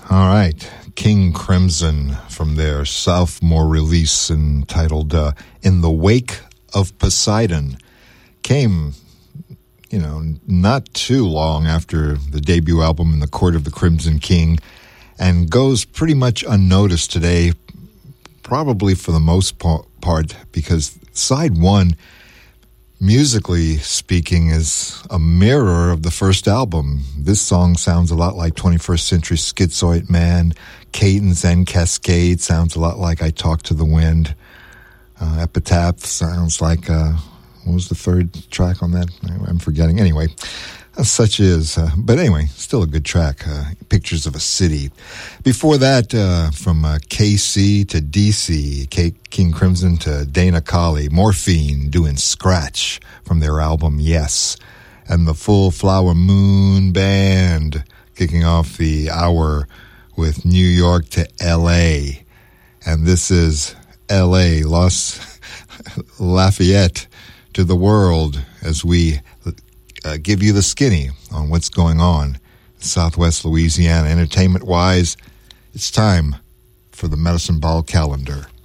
All right, King Crimson from their sophomore release entitled In the Wake of Poseidon came, not too long after the debut album In the Court of the Crimson King, and goes pretty much unnoticed today, probably for the most part, because side one, musically speaking, is a mirror of the first album. This song sounds a lot like 21st Century Schizoid Man. Cadence and Cascade sounds a lot like I Talk to the Wind. Epitaph sounds like, what was the third track on that? I'm forgetting. Anyway, such is. But anyway, still a good track. Pictures of a City. Before that, from KC to DC, King Crimson to Dana Colley, Morphine doing Scratch from their album Yes. And the Full Flower Moon Band kicking off the hour with New York to LA. And this is LA, Los Lafayette to the world, as we give you the skinny on what's going on in Southwest Louisiana. Entertainment-wise, it's time for the Medicine Ball Calendar.